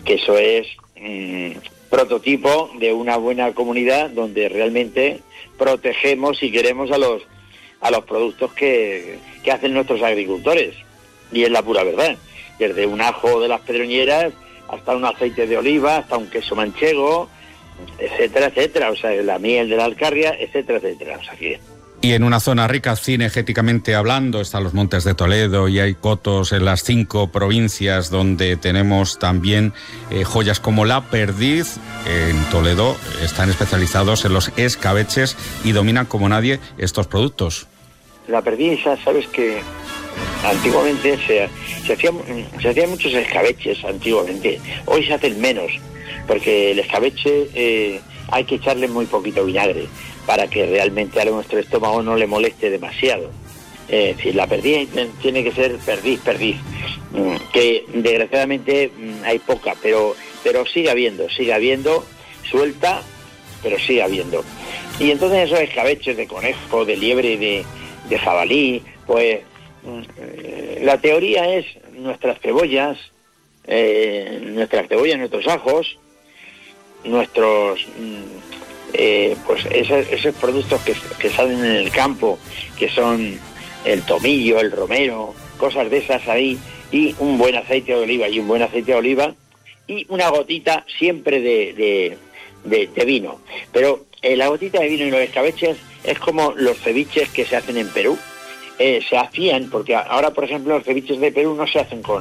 que eso es prototipo de una buena comunidad donde realmente protegemos y queremos a los productos que hacen nuestros agricultores, y es la pura verdad, desde un ajo de las Pedroñeras hasta un aceite de oliva, hasta un queso manchego, etcétera, etcétera, o sea, la miel de la Alcarria, etcétera, etcétera, o sea que... Y en una zona rica cinegéticamente hablando, están los Montes de Toledo y hay cotos en las 5 provincias donde tenemos también joyas como la perdiz. En Toledo están especializados en los escabeches y dominan como nadie estos productos. La perdiz, sabes que antiguamente se hacían muchos escabeches antiguamente, hoy se hacen menos, porque el escabeche hay que echarle muy poquito vinagre para que realmente a nuestro estómago no le moleste demasiado. Es decir, la perdiz tiene que ser perdiz, que desgraciadamente hay poca, pero sigue habiendo, suelta, pero sigue habiendo. Y entonces esos escabeches de conejo, de liebre, de jabalí, pues la teoría es nuestras cebollas, nuestros ajos, nuestros... pues esos productos que salen en el campo, que son el tomillo, el romero, cosas de esas ahí, y un buen aceite de oliva, y una gotita siempre de vino. Pero la gotita de vino y los escabeches es como los ceviches que se hacen en Perú. Se hacían, porque ahora, por ejemplo, los ceviches de Perú no se hacen con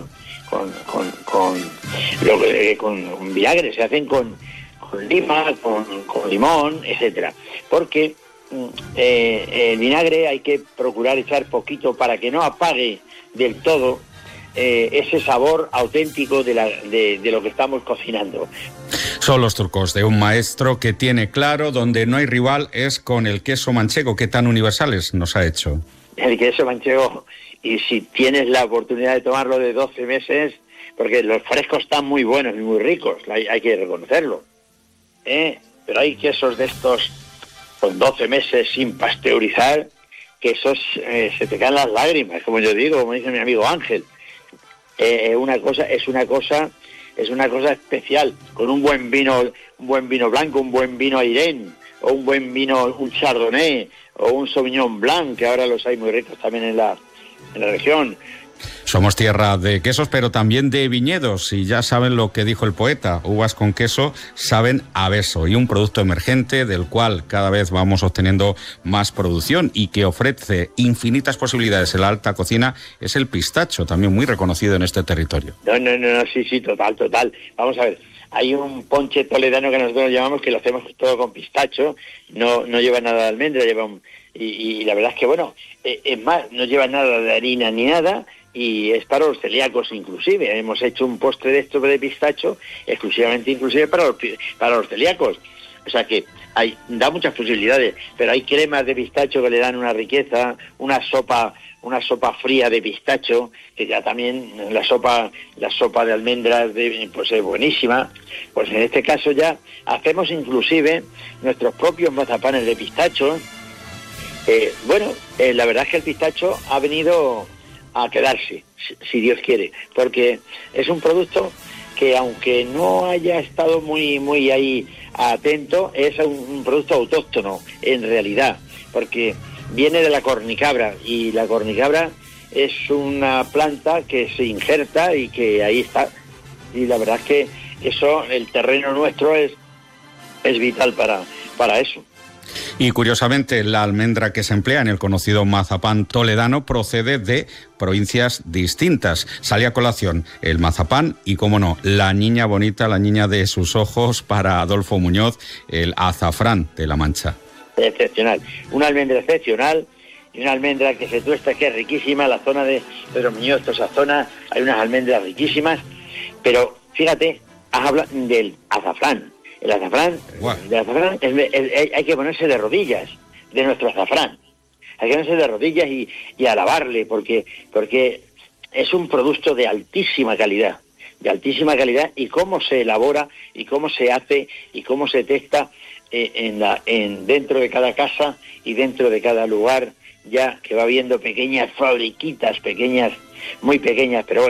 vinagre, se hacen con lima, con limón, etcétera, porque el vinagre hay que procurar echar poquito para que no apague del todo ese sabor auténtico de lo que estamos cocinando. Son los trucos de un maestro que tiene claro donde no hay rival es con el queso manchego, que tan universales nos ha hecho. El queso manchego, y si tienes la oportunidad de tomarlo de 12 meses, porque los frescos están muy buenos y muy ricos, hay que reconocerlo. Pero hay quesos de estos con 12 meses sin pasteurizar, que esos se te caen las lágrimas, como yo digo, como dice mi amigo Ángel. Es una cosa especial, con un buen vino blanco, un buen vino Airén, o un buen vino, un Chardonnay, o un Sauvignon Blanc, que ahora los hay muy ricos también en la región. Somos tierra de quesos, pero también de viñedos, y ya saben lo que dijo el poeta, uvas con queso saben a beso, y un producto emergente del cual cada vez vamos obteniendo más producción y que ofrece infinitas posibilidades en la alta cocina es el pistacho, también muy reconocido en este territorio. No, sí, total. Vamos a ver, hay un ponche toledano que nosotros llamamos, que lo hacemos todo con pistacho, no lleva nada de almendra, y la verdad es que bueno, es más, no lleva nada de harina ni nada, y es para los celíacos inclusive. Hemos hecho un postre de esto de pistacho exclusivamente inclusive para los celíacos. O sea que da muchas posibilidades, pero hay cremas de pistacho que le dan una riqueza, una sopa fría de pistacho, que ya también la sopa de almendras pues es buenísima. Pues en este caso ya hacemos inclusive nuestros propios mazapanes de pistacho. La verdad es que el pistacho ha venido a quedarse, si Dios quiere, porque es un producto que, aunque no haya estado muy ahí atento, es un producto autóctono en realidad, porque viene de la cornicabra, y la cornicabra es una planta que se injerta y que ahí está, y la verdad es que eso, el terreno nuestro es vital para eso. Y curiosamente, la almendra que se emplea en el conocido mazapán toledano procede de provincias distintas. Sale a colación el mazapán y, cómo no, la niña bonita, la niña de sus ojos para Adolfo Muñoz, el azafrán de La Mancha. Excepcional, una almendra excepcional, y una almendra que se tuesta, que es riquísima. La zona de Pedro Muñoz, toda esa zona, hay unas almendras riquísimas, pero fíjate, has hablado del azafrán. El azafrán, hay que ponerse de rodillas de nuestro azafrán. Hay que ponerse de rodillas y alabarle, porque es un producto de altísima calidad, y cómo se elabora, y cómo se hace, y cómo se testa dentro de cada casa y dentro de cada lugar, ya que va habiendo pequeñas fabriquitas, muy pequeñas, pero bueno,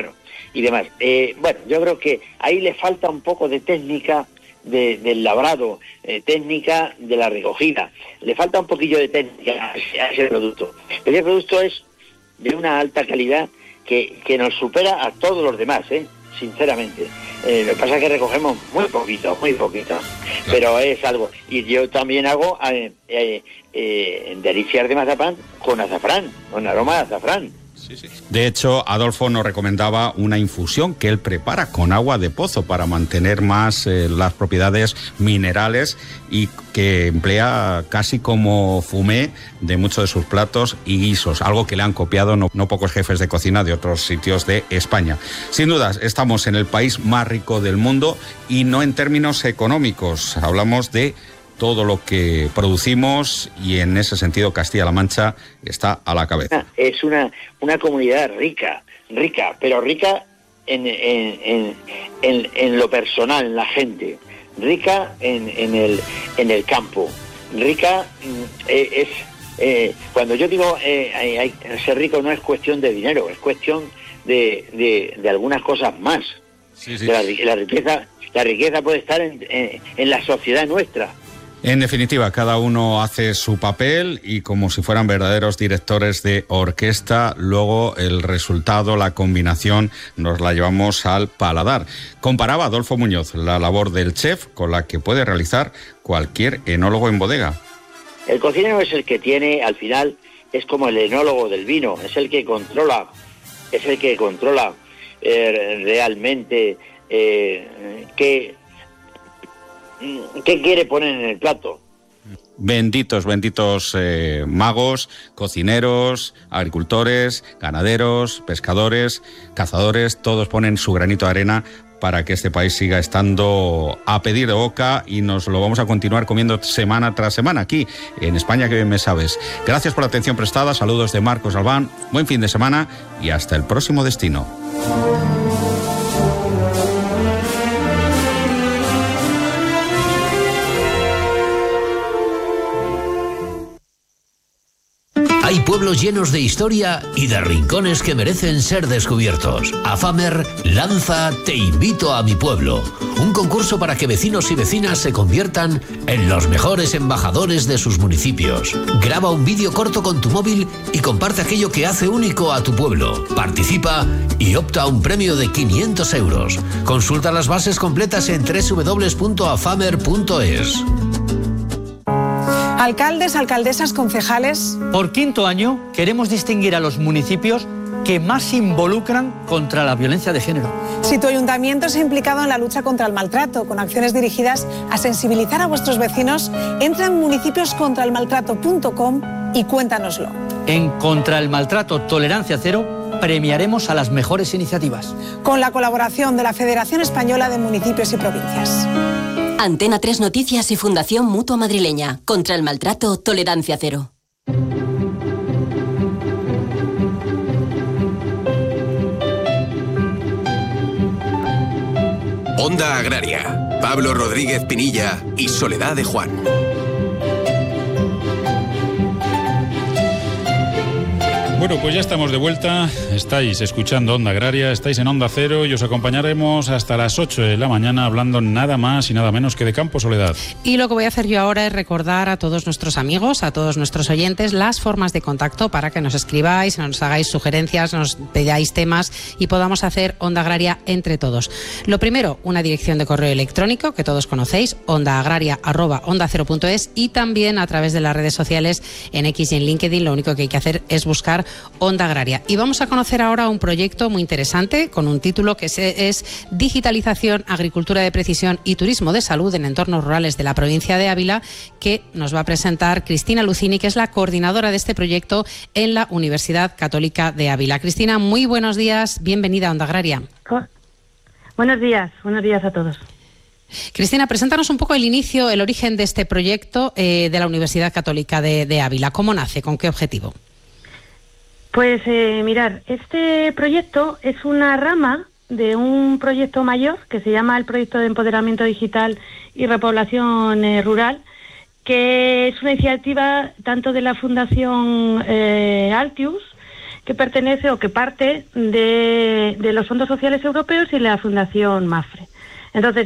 y demás. Bueno, yo creo que ahí le falta un poco de técnica del labrado, técnica de la recogida. Le falta un poquillo de técnica a ese producto. Pero ese producto es de una alta calidad que nos supera a todos los demás, sinceramente. Lo que pasa es que recogemos muy poquito, pero es algo. Y yo también hago delicias de mazapán con azafrán, con aroma de azafrán. Sí. De hecho, Adolfo nos recomendaba una infusión que él prepara con agua de pozo para mantener más las propiedades minerales y que emplea casi como fumé de muchos de sus platos y guisos, algo que le han copiado no pocos jefes de cocina de otros sitios de España. Sin dudas, estamos en el país más rico del mundo y no en términos económicos. Hablamos de todo lo que producimos y en ese sentido Castilla-La Mancha está a la cabeza. Es una comunidad rica, pero rica en lo personal, en la gente, rica en el campo, rica cuando yo digo ser rico no es cuestión de dinero, es cuestión de algunas cosas más. Sí. La riqueza puede estar en la sociedad nuestra. En definitiva, cada uno hace su papel y como si fueran verdaderos directores de orquesta, luego el resultado, la combinación, nos la llevamos al paladar. Comparaba Adolfo Muñoz la labor del chef con la que puede realizar cualquier enólogo en bodega. El cocinero es el que tiene, al final, es como el enólogo del vino, es el que controla realmente qué quiere poner en el plato. Benditos magos, cocineros, agricultores, ganaderos, pescadores, cazadores, todos ponen su granito de arena para que este país siga estando a pedir de boca y nos lo vamos a continuar comiendo semana tras semana aquí en España, que bien me sabes. Gracias por la atención prestada, saludos de Marcos Albán, buen fin de semana y hasta el próximo destino. Hay pueblos llenos de historia y de rincones que merecen ser descubiertos. AFAMER lanza Te invito a mi pueblo, un concurso para que vecinos y vecinas se conviertan en los mejores embajadores de sus municipios. Graba un vídeo corto con tu móvil y comparte aquello que hace único a tu pueblo. Participa y opta a un premio de 500 euros. Consulta las bases completas en www.afamer.es. Alcaldes, alcaldesas, concejales. Por quinto año queremos distinguir a los municipios que más se involucran contra la violencia de género. Si tu ayuntamiento se ha implicado en la lucha contra el maltrato, con acciones dirigidas a sensibilizar a vuestros vecinos, entra en municipioscontraelmaltrato.com y cuéntanoslo. En Contra el Maltrato Tolerancia Cero premiaremos a las mejores iniciativas. Con la colaboración de la Federación Española de Municipios y Provincias. Antena 3 Noticias y Fundación Mutua Madrileña. Contra el Maltrato, Tolerancia Cero. Onda Agraria. Pablo Rodríguez Pinilla y Soledad de Juan. Bueno, pues ya estamos de vuelta, estáis escuchando Onda Agraria, estáis en Onda Cero y os acompañaremos hasta las 8 de la mañana hablando nada más y nada menos que de campo, Soledad. Y lo que voy a hacer yo ahora es recordar a todos nuestros amigos, a todos nuestros oyentes, las formas de contacto para que nos escribáis, nos hagáis sugerencias, nos pidáis temas y podamos hacer Onda Agraria entre todos. Lo primero, una dirección de correo electrónico que todos conocéis, ondaagraria@ondacero.es, y también a través de las redes sociales en X y en LinkedIn. Lo único que hay que hacer es buscar Onda Agraria. Y vamos a conocer ahora un proyecto muy interesante con un título que es Digitalización, Agricultura de Precisión y Turismo de Salud en entornos rurales de la provincia de Ávila, que nos va a presentar Cristina Lucini, que es la coordinadora de este proyecto en la Universidad Católica de Ávila. Cristina, muy buenos días, bienvenida a Onda Agraria. Buenos días a todos. Cristina, preséntanos un poco el inicio, el origen de este proyecto de la Universidad Católica de Ávila. ¿Cómo nace? ¿Con qué objetivo? Pues mirad, este proyecto es una rama de un proyecto mayor que se llama el Proyecto de Empoderamiento Digital y Repoblación Rural, que es una iniciativa tanto de la Fundación Altius, que pertenece o que parte de los fondos sociales europeos y la Fundación MAFRE. Entonces,